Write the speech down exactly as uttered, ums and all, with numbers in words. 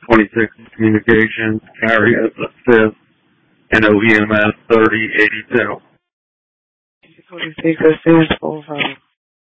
twenty-six Communications, carry as the fifth, and O E M S thirty eighty-two. twenty-six, that stands for.